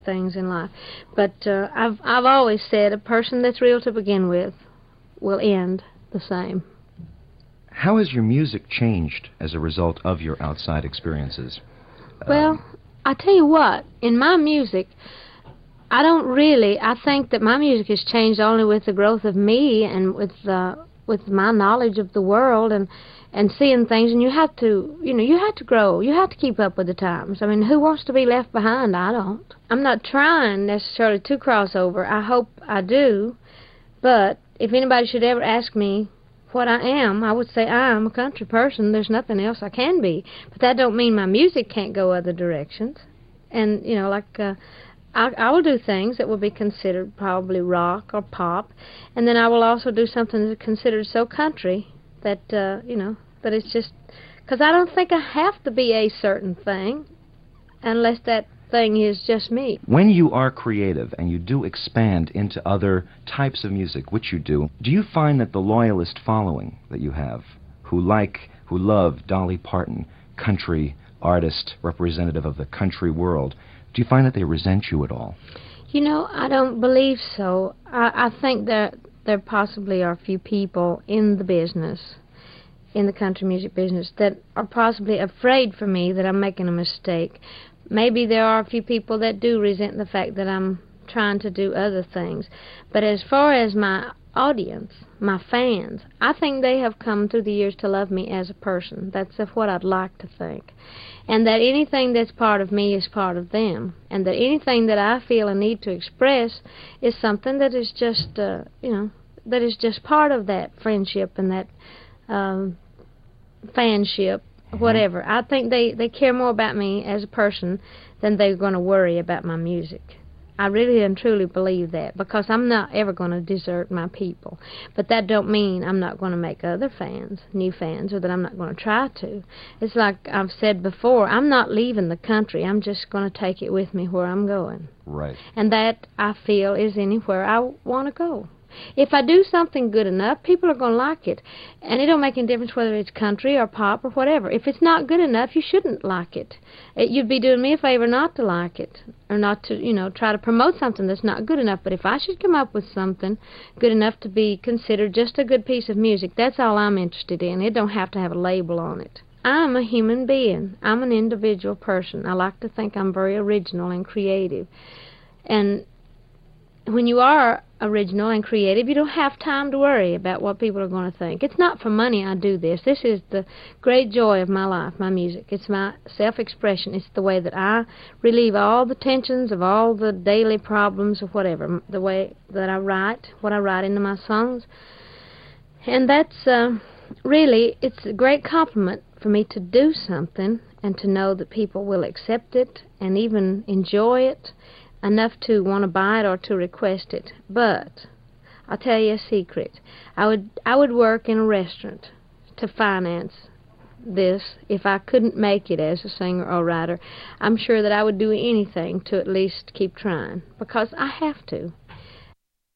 things in life. But I've always said a person that's real to begin with will end the same. How has your music changed as a result of your outside experiences? Well, I tell you what, in my music, I think that my music has changed only with the growth of me and with my knowledge of the world and seeing things. And you have to grow. You have to keep up with the times. I mean, who wants to be left behind? I don't. I'm not trying necessarily to cross over. I hope I do. But if anybody should ever ask me what I am, I would say I am a country person. There's nothing else I can be. But that don't mean my music can't go other directions. And, I will do things that will be considered probably rock or pop, and then I will also do something that's considered so country that, that it's just, because I don't think I have to be a certain thing unless that thing is just me. When you are creative and you do expand into other types of music, which you do you find that the loyalist following that you have, who love Dolly Parton, country artist, representative of the country world, do you find that they resent you at all? I don't believe so. I think that there possibly are a few people in the business, in the country music business, that are possibly afraid for me that I'm making a mistake. Maybe there are a few people that do resent the fact that I'm trying to do other things. But as far as my audience, my fans, I think they have come through the years to love me as a person. That's what I'd like to think. And that anything that's part of me is part of them. And that anything that I feel a need to express is something that is just, that is just part of that friendship and that fanship, whatever. I think they care more about me as a person than they're going to worry about my music. I really and truly believe that, because I'm not ever going to desert my people. But that don't mean I'm not going to make other fans, new fans, or that I'm not going to try to. It's like I've said before, I'm not leaving the country. I'm just going to take it with me where I'm going. Right. And that, I feel, is anywhere I want to go. If I do something good enough, people are going to like it. And it don't make any difference whether it's country or pop or whatever. If it's not good enough, you shouldn't like it. You'd be doing me a favor not to like it, or not to, try to promote something that's not good enough. But if I should come up with something good enough to be considered just a good piece of music, that's all I'm interested in. It don't have to have a label on it. I'm a human being. I'm an individual person. I like to think I'm very original and creative. And when you are original and creative, you don't have time to worry about what people are going to think. It's not for money I do this. This is the great joy of my life, my music. It's my self-expression. It's the way that I relieve all the tensions of all the daily problems or whatever, the way that I write, what I write into my songs. And that's really, it's a great compliment for me to do something and to know that people will accept it and even enjoy it enough to want to buy it or to request it. But I'll tell you a secret. I would work in a restaurant to finance this if I couldn't make it as a singer or writer. I'm sure that I would do anything to at least keep trying, because I have to.